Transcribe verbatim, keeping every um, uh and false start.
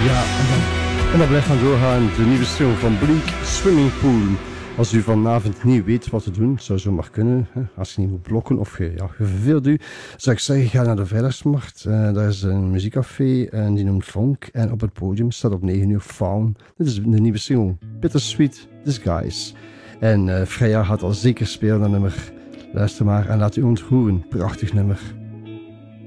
Ja, en dan, en dan blijft gaan doorgaan de nieuwe single van Bleak, Swimming Pool. Als u vanavond niet weet wat te doen, zou zo maar kunnen. Hè? Als je niet moet blokken of je, ja, je verveelt u, zou ik zeggen, ga naar de Vrijdagsmarkt. Uh, daar is een muziekcafé en die noemt Vonk. En op het podium staat op negen uur Faun. Dit is de nieuwe single, Bittersweet Disguise. En uh, Freya had al zeker spelen dat nummer. Luister maar en laat u ontroeren. Prachtig nummer.